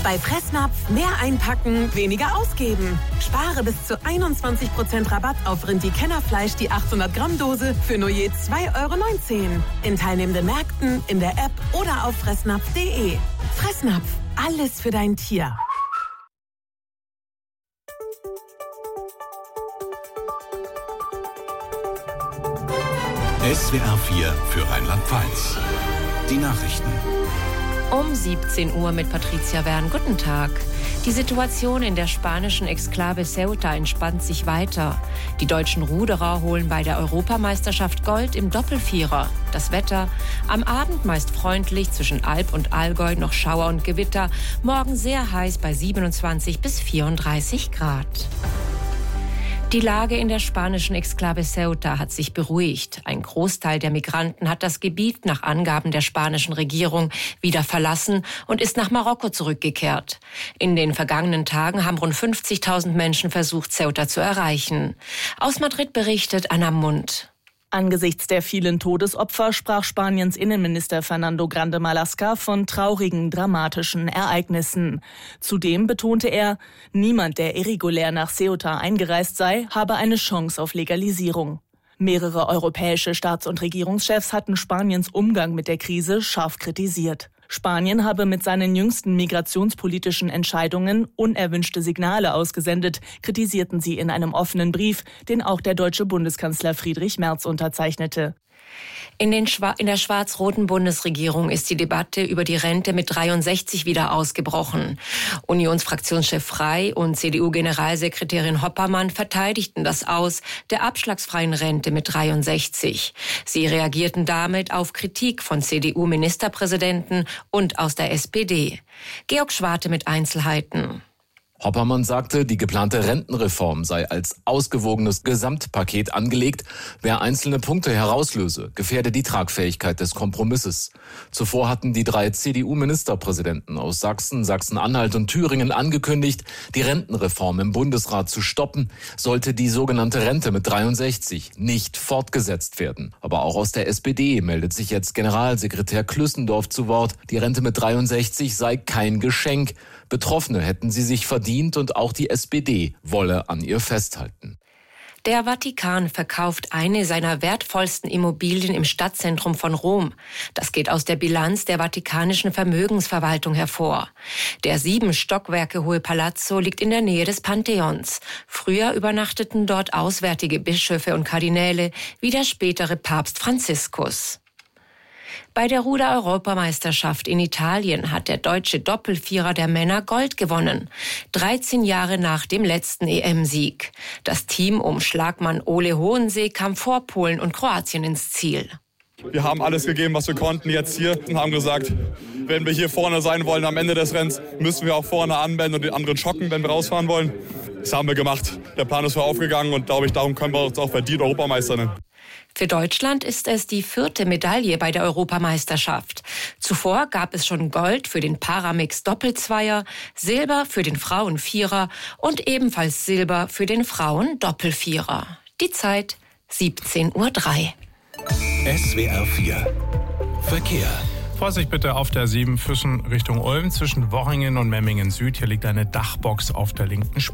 Bei Fressnapf mehr einpacken, weniger ausgeben. Spare bis zu 21% Rabatt auf Rindi-Kennerfleisch die 800 Gramm Dose für nur je 2,19 € in teilnehmenden Märkten, in der App oder auf fressnapf.de. Fressnapf, alles für dein Tier. SWR 4 für Rheinland-Pfalz. Die Nachrichten. Um 17 Uhr mit Patricia Wern. Guten Tag. Die Situation in der spanischen Exklave Ceuta entspannt sich weiter. Die deutschen Ruderer holen bei der Europameisterschaft Gold im Doppelvierer. Das Wetter: am Abend meist freundlich, zwischen Alb und Allgäu noch Schauer und Gewitter. Morgen sehr heiß bei 27 bis 34 Grad. Die Lage in der spanischen Exklave Ceuta hat sich beruhigt. Ein Großteil der Migranten hat das Gebiet nach Angaben der spanischen Regierung wieder verlassen und ist nach Marokko zurückgekehrt. In den vergangenen Tagen haben rund 50.000 Menschen versucht, Ceuta zu erreichen. Aus Madrid berichtet Anna Mund. Angesichts der vielen Todesopfer sprach Spaniens Innenminister Fernando Grande Marlaska von traurigen, dramatischen Ereignissen. Zudem betonte er, niemand, der irregulär nach Ceuta eingereist sei, habe eine Chance auf Legalisierung. Mehrere europäische Staats- und Regierungschefs hatten Spaniens Umgang mit der Krise scharf kritisiert. Spanien habe mit seinen jüngsten migrationspolitischen Entscheidungen unerwünschte Signale ausgesendet, kritisierten sie in einem offenen Brief, den auch der deutsche Bundeskanzler Friedrich Merz unterzeichnete. In der schwarz-roten Bundesregierung ist die Debatte über die Rente mit 63 wieder ausgebrochen. Unionsfraktionschef Frey und CDU-Generalsekretärin Hoppermann verteidigten das Aus der abschlagsfreien Rente mit 63. Sie reagierten damit auf Kritik von CDU-Ministerpräsidenten und aus der SPD. Georg Schwarte mit Einzelheiten. Hoppermann sagte, die geplante Rentenreform sei als ausgewogenes Gesamtpaket angelegt. Wer einzelne Punkte herauslöse, gefährde die Tragfähigkeit des Kompromisses. Zuvor hatten die 3 CDU-Ministerpräsidenten aus Sachsen, Sachsen-Anhalt und Thüringen angekündigt, die Rentenreform im Bundesrat zu stoppen, sollte die sogenannte Rente mit 63 nicht fortgesetzt werden. Aber auch aus der SPD meldet sich jetzt Generalsekretär Klüssendorf zu Wort. Die Rente mit 63 sei kein Geschenk. Betroffene hätten sie sich verdient und auch die SPD wolle an ihr festhalten. Der Vatikan verkauft eine seiner wertvollsten Immobilien im Stadtzentrum von Rom. Das geht aus der Bilanz der vatikanischen Vermögensverwaltung hervor. Der 7 Stockwerke hohe Palazzo liegt in der Nähe des Pantheons. Früher übernachteten dort auswärtige Bischöfe und Kardinäle, wie der spätere Papst Franziskus. Bei der Ruder-Europameisterschaft in Italien hat der deutsche Doppelvierer der Männer Gold gewonnen. 13 Jahre nach dem letzten EM-Sieg. Das Team um Schlagmann Ole Hohensee kam vor Polen und Kroatien ins Ziel. Wir haben alles gegeben, was wir konnten jetzt hier und haben gesagt, wenn wir hier vorne sein wollen am Ende des Rennens, müssen wir auch vorne anmelden und den anderen schocken, wenn wir rausfahren wollen. Das haben wir gemacht. Der Plan ist aufgegangen und glaube ich, darum können wir uns auch verdient Europameister nennen. Für Deutschland ist es die 4. Medaille bei der Europameisterschaft. Zuvor gab es schon Gold für den Paramix-Doppelzweier, Silber für den Frauenvierer und ebenfalls Silber für den Frauen-Doppelvierer. Die Zeit 17:03 Uhr. SWR 4 Verkehr. Vorsicht bitte auf der 7 Füssen Richtung Ulm zwischen Worringen und Memmingen Süd. Hier liegt eine Dachbox auf der linken Spur.